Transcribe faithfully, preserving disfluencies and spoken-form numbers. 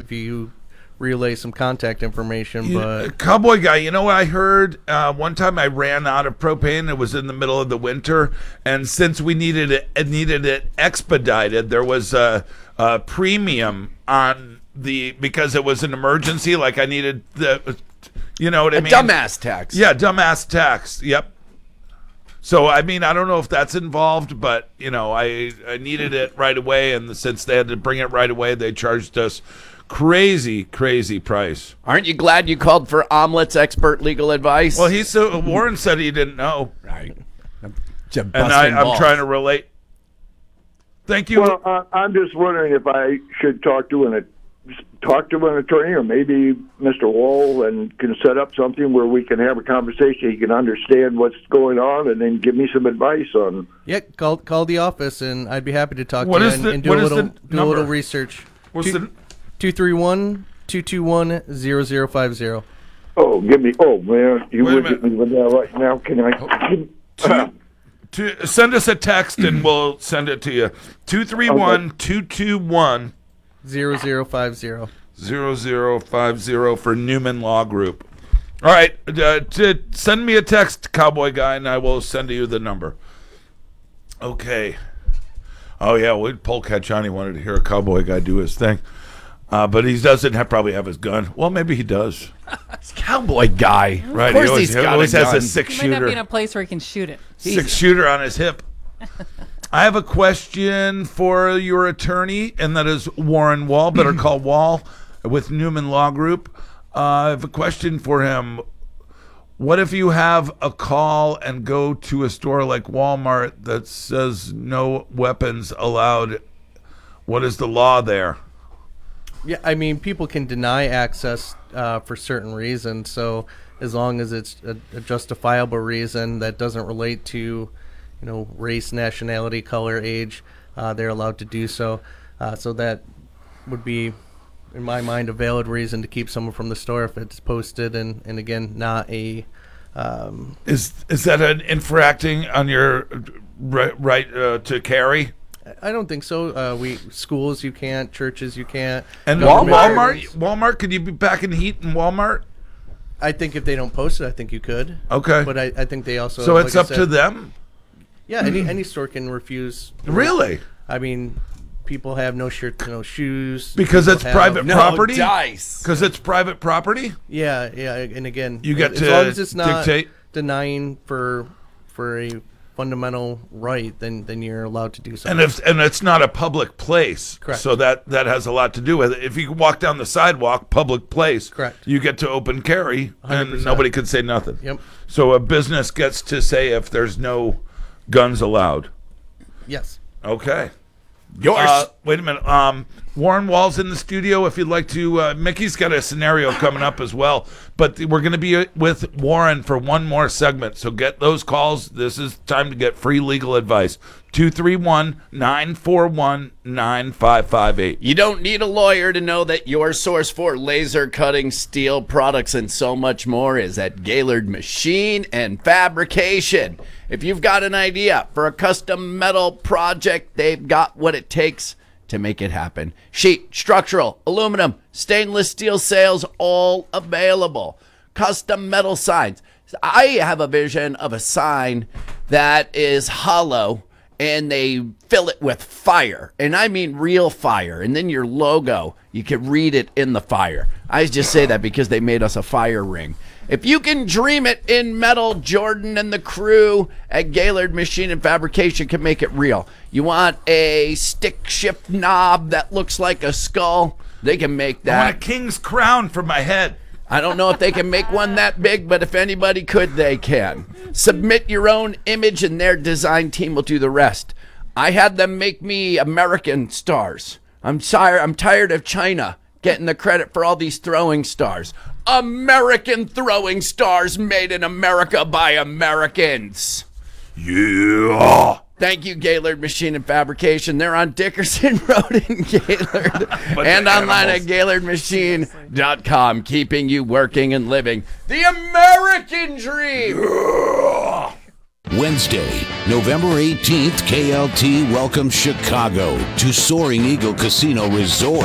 if you relay some contact information. You, but Cowboy Guy, you know what I heard? Uh, one time I ran out of propane. It was in the middle of the winter, and since we needed it, needed it expedited, there was a, a premium on the because it was an emergency. Like I needed the, you know what I a mean? Dumbass tax. Yeah, dumbass tax. Yep. So I mean, I don't know if that's involved, but you know, I I needed it right away, and since they had to bring it right away, they charged us. Crazy, crazy price. Aren't you glad you called for Omelet's expert legal advice? Well, he's so Warren said he didn't know, right? And I, I'm trying to relate. Thank you. Well, uh, I'm just wondering if I should talk to an talk to an attorney, or maybe Mister Wall, and can set up something where we can have a conversation. He can understand what's going on, and then give me some advice on. Yeah, call call the office, and I'd be happy to talk What to you is and, the- and do what a is little the do a little number? research. What's Two- the two three one, two two one, zero zero five zero. Oh, give me. Oh man, you Wait a would minute. get me with that right now. Can I? two, two, send us a text and we'll send it to you. Two three one two two one Zero zero five zero. zero zero five zero for Newman Law Group. All right, uh, to send me a text, Cowboy Guy, and I will send you the number. Okay. Oh yeah, well, Polecat Johnny wanted to hear a Cowboy Guy do his thing. Uh, but he doesn't have, probably have his gun. Well, maybe he does. It's Cowboy Guy. Right, Of course he always, he's he got always a has gun. a six He might not be in shooter, a place where he can shoot it. six shooter on his hip. I have a question for your attorney, and that is Warren Wall. Better call Wall with Newman Law Group. Uh, I have a question for him. What if you have a call and go to a store like Walmart that says no weapons allowed? What is the law there? Yeah, I mean, people can deny access uh, for certain reasons. So as long as it's a, a justifiable reason that doesn't relate to, you know, race, nationality, color, age, uh, they're allowed to do so. Uh, so that would be, in my mind, a valid reason to keep someone from the store if it's posted and, and again, not a... Um, Is is that an infracting on your right, right uh, to carry? I don't think so. Uh, we schools you can't, churches you can't. And government Walmart, areas- Walmart, could you be back in heat in Walmart? I think if they don't post it, I think you could. Okay. But I, I think they also... So it's like I up to said- them? Yeah, any any store can refuse. Really? I mean, people have no shirts, no shoes. Because People it's have- private No property? dice. Because it's private property? Yeah, yeah, and again, You get as to long as it's not dictate? denying for for a fundamental right, then then you're allowed to do And something. if and it's not a public place. Correct. So that, that has a lot to do with it. If you walk down the sidewalk, public place, Correct. you get to open carry one hundred and percent. nobody could say nothing. Yep. So a business gets to say if there's no guns allowed. Yes. Okay. Yours. Uh, wait a minute. Um, Warren Wall's in the studio. If you'd like to, uh, Mickey's got a scenario coming up as well. But we're going to be with Warren for one more segment. So get those calls. This is time to get free legal advice. two three one, nine four one, nine five five eight. You don't need a lawyer to know that your source for laser cutting steel products and so much more is at Gaylord Machine and Fabrication. If you've got an idea for a custom metal project, they've got what it takes to make it happen. Sheet, structural, aluminum, stainless steel sales, all available. Custom metal signs. I have a vision of a sign that is hollow and they fill it with fire. And I mean real fire. And then your logo, you can read it in the fire. I just say that because they made us a fire ring. If you can dream it in metal, Jordan and the crew at Gaylord Machine and Fabrication can make it real. You want a stick shift knob that looks like a skull? They can make I want a that. king's crown for my head. I don't know if they can make one that big, but if anybody could, they can. Submit your own image and their design team will do the rest. I had them make me American stars. I'm tired, I'm tired of China getting the credit for all these throwing stars. American throwing stars made in America by Americans. Yeah. Thank you, Gaylord Machine and Fabrication. They're on Dickerson Road in Gaylord and online at Gaylord Machine dot com, keeping you working and living the American dream. Wednesday, November eighteenth, K L T welcomes Chicago to Soaring Eagle Casino Resort.